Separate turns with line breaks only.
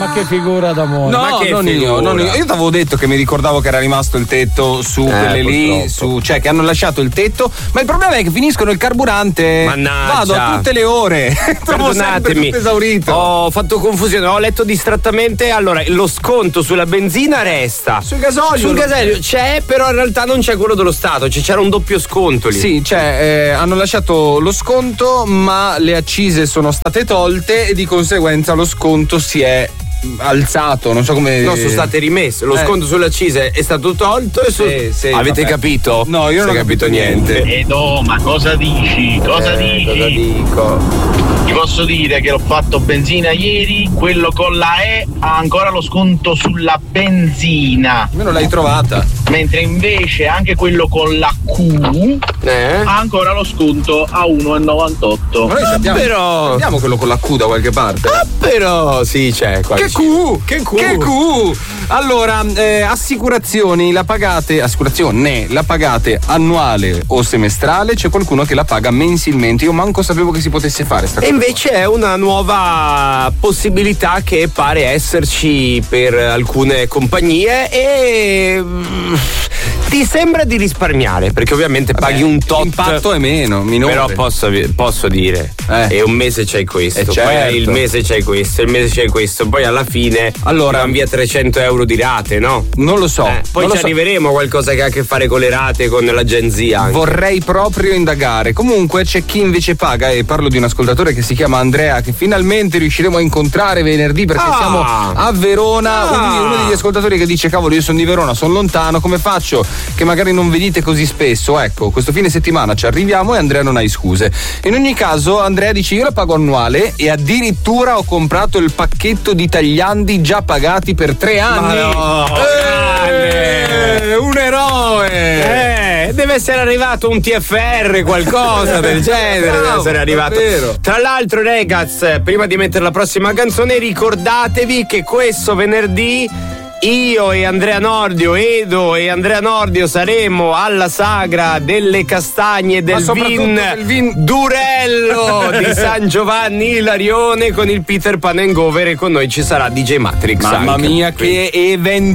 Ma che figura d'amore.
No, non io. Io ti avevo detto che mi ricordavo che era rimasto il tetto su quelle lì, cioè che hanno lasciato il tetto, ma il problema è che finiscono il carburante.
Mannaggia.
Vado a tutte le ore. Trovo sempre tutto esaurito.
Ho fatto confusione, ho letto distrattamente. Allora, lo sconto sulla benzina resta.
Sul gasolio
c'è, però in realtà non c'è quello dello Stato, c'era un doppio sconto lì.
Sì, hanno lasciato lo sconto, ma le accise sono state tolte e di conseguenza lo sconto si è alzato, non so come.
No, sono state rimesse. Lo sconto sulle accise è stato tolto e avete capito?
No, io non ho capito niente.
Ma cosa dici? Cosa dici?
Cosa dico?
Ti posso dire che l'ho fatto benzina ieri, quello con la E ha ancora lo sconto sulla benzina.
Almeno l'hai trovata.
Mentre invece anche quello con la Q ha ancora lo sconto a 1,98.
Ma noi sappiamo quello con la Q da qualche parte.
Però sì, c'è qualche.
Che Q! Allora, assicurazioni, la pagate annuale o semestrale? C'è qualcuno che la paga mensilmente. Io manco sapevo che si potesse fare sta cosa.
E invece è una nuova possibilità che pare esserci per alcune compagnie e ti sembra di risparmiare, perché ovviamente paghi un tot.
L'impatto è minore.
Però posso dire, e un mese c'hai questo, poi il mese c'hai questo, poi alla fine van via 300 euro di rate, no?
Non lo so.
Poi arriveremo a qualcosa che ha a che fare con le rate, con l'agenzia anche.
Vorrei proprio indagare. Comunque c'è chi invece paga, e parlo di un ascoltatore che si chiama Andrea, che finalmente riusciremo a incontrare venerdì perché siamo a Verona. Uno degli ascoltatori che dice: cavolo, io sono di Verona, sono lontano, come faccio? Che magari non venite così spesso. Ecco, questo fine settimana ci arriviamo e Andrea non hai scuse. In ogni caso Andrea dice: io la pago annuale e addirittura ho comprato il pacchetto di tagliandi già pagati per 3 anni. Un eroe!
Deve essere arrivato un TFR, qualcosa del genere. Deve essere arrivato.
Davvero.
Tra l'altro, ragazzi, prima di mettere la prossima canzone, ricordatevi che questo venerdì io e Andrea Nordio, Edo e Andrea Nordio, saremo alla sagra delle castagne del vin Durello di San Giovanni Ilarione con il Peter Pan Hangover, e con noi ci sarà DJ Matrix.
Mamma mia, che evento!